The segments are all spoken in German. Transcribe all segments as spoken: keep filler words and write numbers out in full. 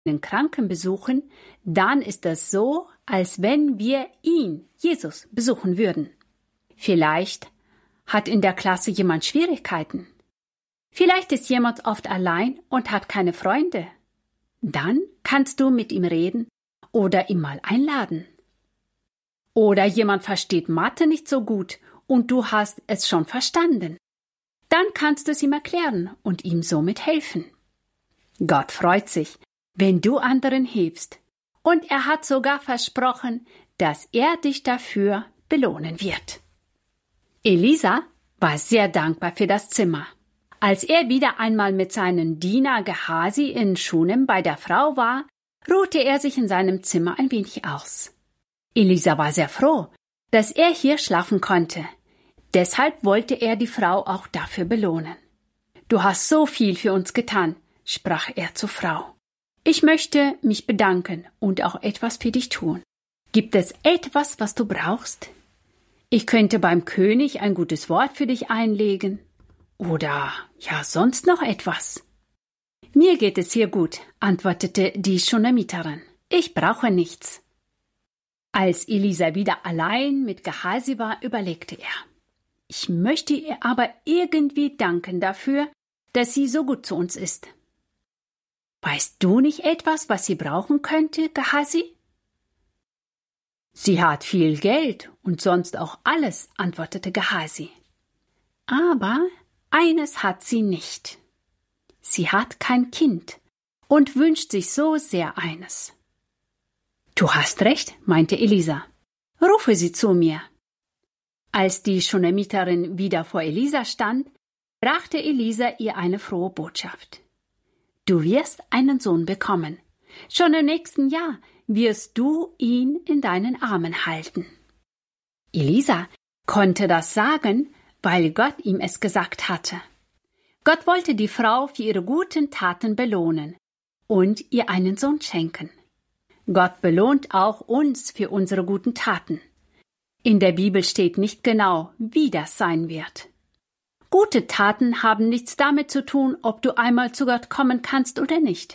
den Kranken besuchen, dann ist es so, als wenn wir ihn, Jesus, besuchen würden. Vielleicht hat in der Klasse jemand Schwierigkeiten. Vielleicht ist jemand oft allein und hat keine Freunde. Dann kannst du mit ihm reden oder ihn mal einladen. Oder jemand versteht Mathe nicht so gut und du hast es schon verstanden. Dann kannst du es ihm erklären und ihm somit helfen. Gott freut sich, wenn du anderen hilfst. Und er hat sogar versprochen, dass er dich dafür belohnen wird. Elisa war sehr dankbar für das Zimmer. Als er wieder einmal mit seinem Diener Gehasi in Schunem bei der Frau war, ruhte er sich in seinem Zimmer ein wenig aus. Elisa war sehr froh, dass er hier schlafen konnte. Deshalb wollte er die Frau auch dafür belohnen. »Du hast so viel für uns getan«, sprach er zur Frau. »Ich möchte mich bedanken und auch etwas für dich tun. Gibt es etwas, was du brauchst? Ich könnte beim König ein gutes Wort für dich einlegen. Oder ja, sonst noch etwas?« »Mir geht es hier gut«, antwortete die Schunamiterin. »Ich brauche nichts.« Als Elisa wieder allein mit Gehasi war, überlegte er. »Ich möchte ihr aber irgendwie danken dafür, dass sie so gut zu uns ist.« »Weißt du nicht etwas, was sie brauchen könnte, Gehasi?« »Sie hat viel Geld und sonst auch alles«, antwortete Gehasi. »Aber eines hat sie nicht. Sie hat kein Kind und wünscht sich so sehr eines.« »Du hast recht«, meinte Elisa. »Rufe sie zu mir.« Als die Schunamiterin wieder vor Elisa stand, brachte Elisa ihr eine frohe Botschaft. »Du wirst einen Sohn bekommen. Schon im nächsten Jahr wirst du ihn in deinen Armen halten.« Elisa konnte das sagen, weil Gott ihm es gesagt hatte. Gott wollte die Frau für ihre guten Taten belohnen und ihr einen Sohn schenken. Gott belohnt auch uns für unsere guten Taten. In der Bibel steht nicht genau, wie das sein wird. Gute Taten haben nichts damit zu tun, ob du einmal zu Gott kommen kannst oder nicht.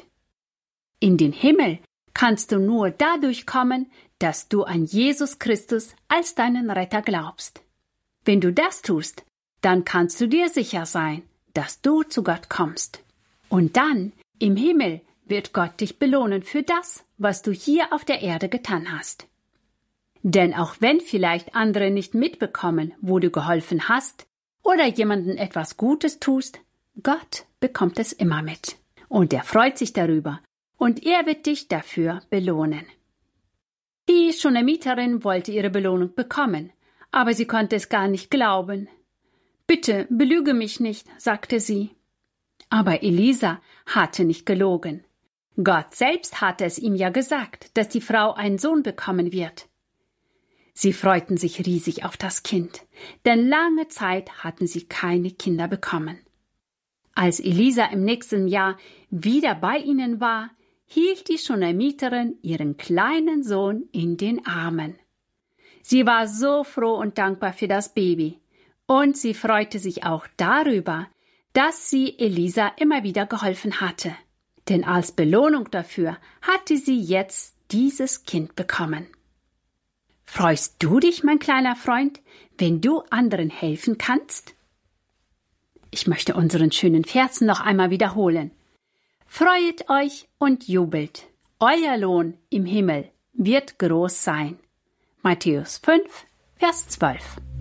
In den Himmel kannst du nur dadurch kommen, dass du an Jesus Christus als deinen Retter glaubst. Wenn du das tust, dann kannst du dir sicher sein, dass du zu Gott kommst. Und dann, im Himmel, wird Gott dich belohnen für das, was du hier auf der Erde getan hast. Denn auch wenn vielleicht andere nicht mitbekommen, wo du geholfen hast oder jemandem etwas Gutes tust, Gott bekommt es immer mit. Und er freut sich darüber und er wird dich dafür belohnen. Die Schunamiterin wollte ihre Belohnung bekommen, aber sie konnte es gar nicht glauben. »Bitte, belüge mich nicht«, sagte sie. Aber Elisa hatte nicht gelogen. Gott selbst hatte es ihm ja gesagt, dass die Frau einen Sohn bekommen wird. Sie freuten sich riesig auf das Kind, denn lange Zeit hatten sie keine Kinder bekommen. Als Elisa im nächsten Jahr wieder bei ihnen war, hielt die Schunamiterin ihren kleinen Sohn in den Armen. Sie war so froh und dankbar für das Baby, und sie freute sich auch darüber, dass sie Elisa immer wieder geholfen hatte. Denn als Belohnung dafür hatte sie jetzt dieses Kind bekommen. Freust du dich, mein kleiner Freund, wenn du anderen helfen kannst? Ich möchte unseren schönen Vers noch einmal wiederholen. Freuet euch und jubelt, euer Lohn im Himmel wird groß sein. Matthäus fünf, Vers zwölf.